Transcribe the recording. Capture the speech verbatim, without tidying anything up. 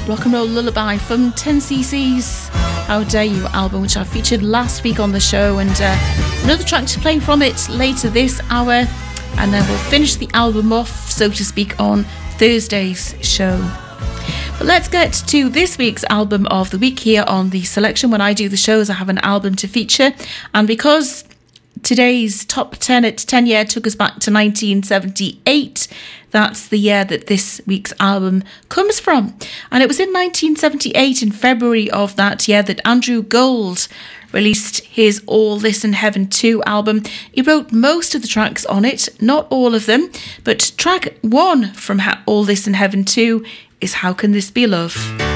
Rock and Roll Lullaby from ten C C's How Dare You album, which I featured last week on the show, and uh, another track to play from it later this hour, and then we'll finish the album off, so to speak, on Thursday's show. But let's get to this week's album of the week here on The Selection. When I do the shows, I have an album to feature, and because today's top ten at ten year took us back to nineteen seventy-eight, that's the year that this week's album comes from. And it was in nineteen seventy-eight, in February of that year, that Andrew Gold released his All This in Heaven two album. He wrote most of the tracks on it, not all of them, but track one from All This in Heaven two is How Can This Be Love?